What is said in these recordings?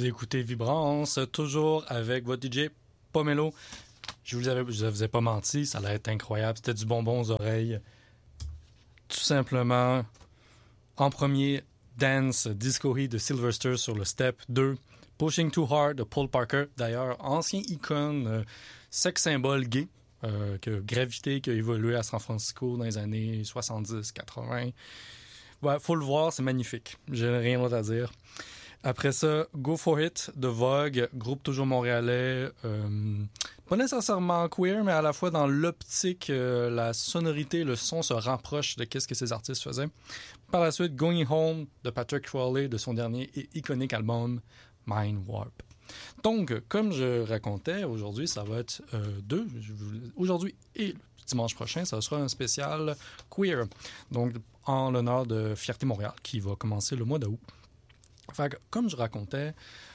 écoutez Vibrance, toujours avec votre DJ Pomelo. Je vous ai pas menti, ça allait être incroyable. C'était du bonbon aux oreilles. Tout simplement, en premier, Dance Disco Heat de Sylvester sur le Step 2. Pushing Too Hard de Paul Parker, d'ailleurs, ancien icône, sex symbole gay, Gravité, qui a évolué à San Francisco dans les années 70-80. Ouais, faut le voir, c'est magnifique. J'ai rien d'autre à dire. Après ça, Go For It de Vogue, groupe toujours montréalais, pas nécessairement queer, mais à la fois dans l'optique, la sonorité, le son se rapproche de ce que ces artistes faisaient. Par la suite, Going Home de Patrick Crawley de son dernier et iconique album Mind Warp. Donc, comme je racontais, aujourd'hui, ça va être aujourd'hui et dimanche prochain, ça sera un spécial queer. Donc, en l'honneur de Fierté Montréal, qui va commencer le mois d'août. Fait que, comme je racontais,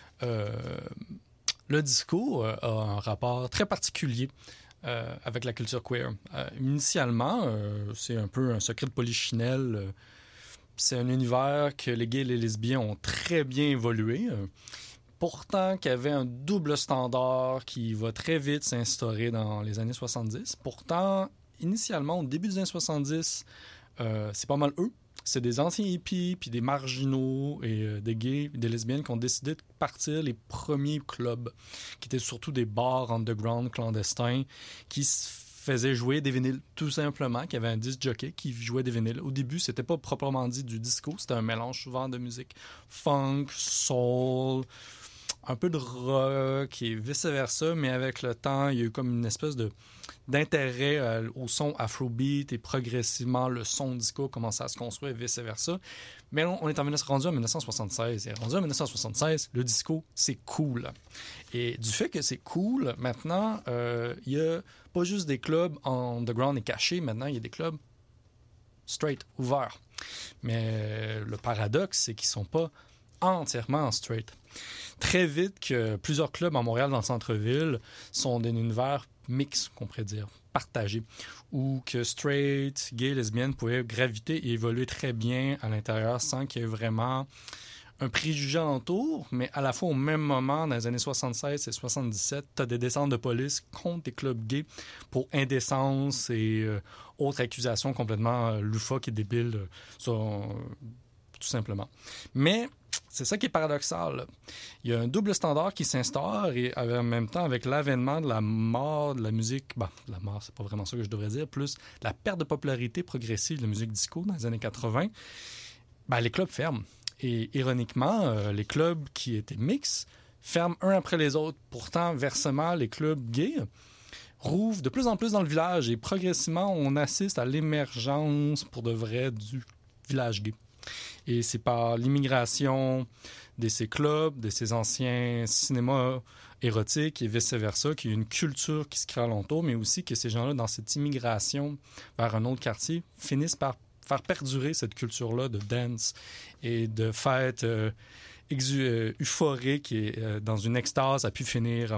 le disco a un rapport très particulier avec la culture queer. Initialement, c'est un peu un secret de polichinelle. C'est un univers que les gays et les lesbiens ont très bien évolué. Pourtant, qu'il y avait un double standard qui va très vite s'instaurer dans les années 70. Pourtant, initialement, au début des années 70, c'est pas mal eux. C'est des anciens hippies, puis des marginaux et des gays, des lesbiennes qui ont décidé de partir les premiers clubs, qui étaient surtout des bars underground clandestins, qui faisaient jouer des vinyles, tout simplement, qui avaient un disc jockey qui jouait des vinyles. Au début, c'était pas proprement dit du disco, c'était un mélange souvent de musique funk, soul, un peu de rock et vice-versa, mais avec le temps, il y a eu comme une espèce d'intérêt au son afrobeat et progressivement, le son disco commençait à se construire et vice-versa. Mais on est rendu en 1976. Et rendu en 1976, le disco, c'est cool. Et du fait que c'est cool, maintenant, il y a pas juste des clubs underground et cachés, maintenant, il y a des clubs straight, ouverts. Mais le paradoxe, c'est qu'ils sont pas entièrement straight. Très vite que plusieurs clubs à Montréal dans le centre-ville sont des univers mix, qu'on pourrait dire, partagés, où que straight, gay, lesbienne pouvaient graviter et évoluer très bien à l'intérieur sans qu'il y ait vraiment un préjugé alentour, mais à la fois au même moment, dans les années 76 et 77, tu as des descentes de police contre des clubs gays pour indécence et autres accusations complètement loufoques et débiles, tout simplement. Mais c'est ça qui est paradoxal, là. Il y a un double standard qui s'instaure et en même temps, avec l'avènement de la mort de la musique, la mort, c'est pas vraiment ça que je devrais dire, plus la perte de popularité progressive de la musique disco dans les années 80, les clubs ferment. Et ironiquement, les clubs qui étaient mix ferment un après les autres. Pourtant, versement, les clubs gays rouvrent de plus en plus dans le village et progressivement, on assiste à l'émergence pour de vrai du village gay. Et c'est par l'immigration de ces clubs, de ces anciens cinémas érotiques et vice-versa, qu'il y a une culture qui se crée alentour, mais aussi que ces gens-là, dans cette immigration vers un autre quartier, finissent par faire perdurer cette culture-là de dance et de fête euphorique et dans une extase à pu finir.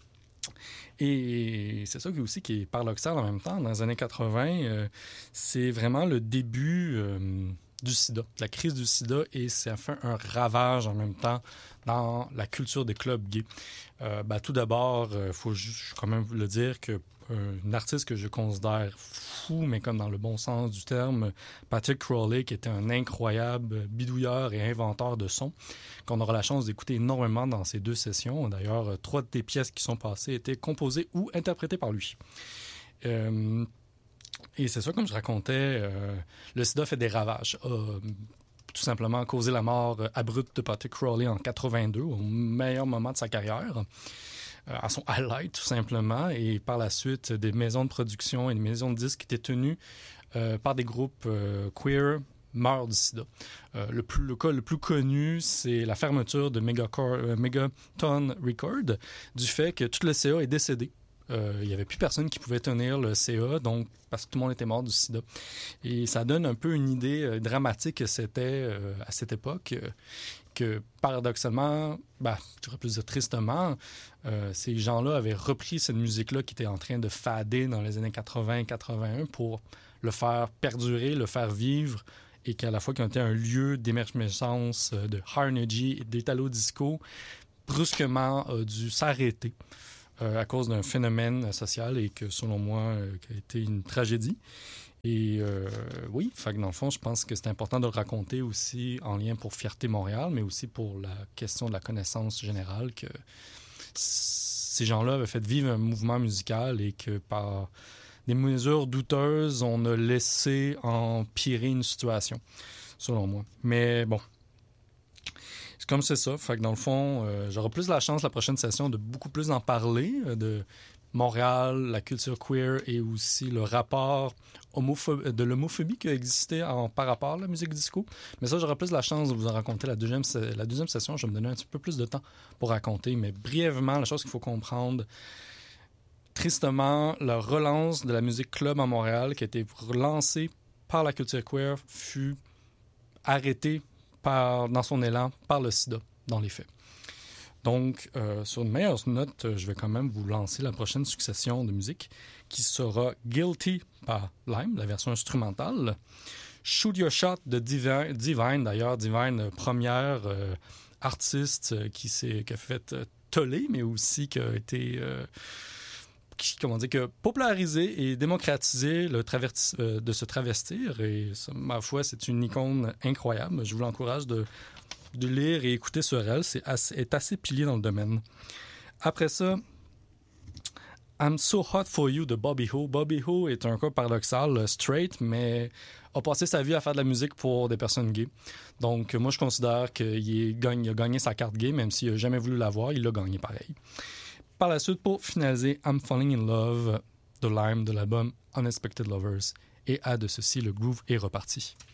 Et c'est ça aussi qui est paradoxal en même temps. Dans les années 80, c'est vraiment le début du sida, de la crise du sida, et ça fait un ravage en même temps dans la culture des clubs gays. Tout d'abord, il faut quand même le dire que un artiste que je considère fou, mais comme dans le bon sens du terme, Patrick Crawley, qui était un incroyable bidouilleur et inventeur de sons, qu'on aura la chance d'écouter énormément dans ces 2 sessions. D'ailleurs, 3 des pièces qui sont passées étaient composées ou interprétées par lui. Et c'est ça, comme je racontais, le sida fait des ravages. Tout simplement causé la mort abrupte de Patrick Crawley en 82, au meilleur moment de sa carrière, à son highlight, tout simplement. Et par la suite, des maisons de production et des maisons de disques qui étaient tenues par des groupes queer meurent du sida. Le cas le plus connu, c'est la fermeture de Megaton Record, du fait que tout le CA est décédé. Il n'y avait plus personne qui pouvait tenir le CA, donc parce que tout le monde était mort du sida. Et ça donne un peu une idée dramatique que c'était à cette époque, que paradoxalement, j'aurais pu dire tristement, ces gens-là avaient repris cette musique-là qui était en train de fader dans les années 80-81 pour le faire perdurer, le faire vivre, et qu'à la fois qui ont été un lieu d'émergence de hard energy et d'italo-disco, brusquement a dû s'arrêter à cause d'un phénomène social et que, selon moi, qui a été une tragédie. Et oui, fait que dans le fond, je pense que c'est important de le raconter aussi en lien pour Fierté Montréal, mais aussi pour la question de la connaissance générale, que ces gens-là avaient fait vivre un mouvement musical et que par des mesures douteuses, on a laissé empirer une situation, selon moi. Mais bon, c'est comme c'est ça. Fait que dans le fond, j'aurai plus la chance la prochaine session de beaucoup plus en parler, de Montréal, la culture queer et aussi le rapport de l'homophobie qui a existé par rapport à la musique disco. Mais ça, j'aurai plus la chance de vous en raconter la deuxième session. Je vais me donner un petit peu plus de temps pour raconter. Mais brièvement, la chose qu'il faut comprendre, tristement, la relance de la musique club à Montréal qui a été relancée par la culture queer fut arrêtée dans son élan par le sida, dans les faits. Donc, sur une meilleure note, je vais quand même vous lancer la prochaine succession de musique qui sera Guilty par Lime, la version instrumentale. Shoot Your Shot de Divine, d'ailleurs, Divine, première artiste qui a fait toller, mais aussi qui a été... qui a popularisé et démocratisé de se travestir. Et ça, ma foi, c'est une icône incroyable. Je vous l'encourage de lire et écouter sur elle. C'est assez pilier dans le domaine. Après ça, I'm So Hot For You de Bobby Ho. Bobby Ho est un cas paradoxal, straight, mais a passé sa vie à faire de la musique pour des personnes gays. Donc, moi, je considère qu'il a gagné sa carte gay, même s'il n'a jamais voulu l'avoir, il l'a gagné pareil. Par la suite, pour finaliser, I'm Falling in Love de Lime de l'album Unexpected Lovers. Et à de ceci, le groove est reparti.